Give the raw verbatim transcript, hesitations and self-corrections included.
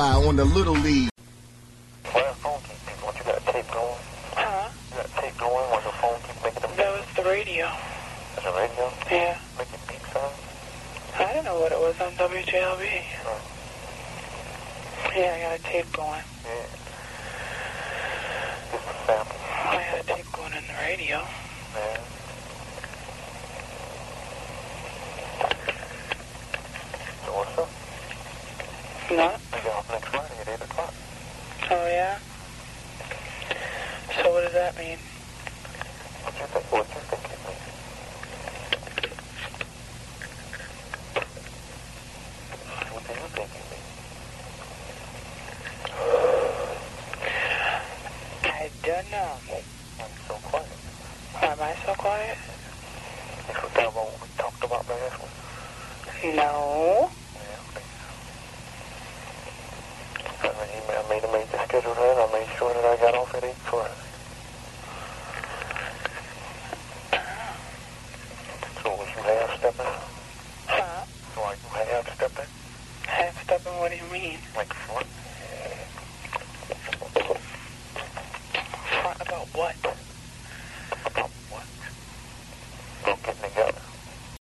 On the Little League. Well, phone keep people. What you got a tape going? Huh? You got a tape going while the phone keep making them. That was the radio. That's a radio? Yeah. Making beep sounds? I didn't know what it was on W J L B. Oh. Yeah, I got a tape going. Yeah. Just a sample. I had a tape going in the radio. Yeah. So what's up? No? We get off next Friday at eight o'clock. Oh, yeah? So what does that mean? What you think? What you think it means? What do you think it means? I don't know. I'm so quiet. Why am I so quiet? You forgot about what we talked about last week? No. Yeah, okay. I made, I made a major schedule then. I made sure that I got off at eight Friday. So was you half-stepping? Huh? So are you half-stepping? Half-stepping, what do you mean? Like front? Front about what?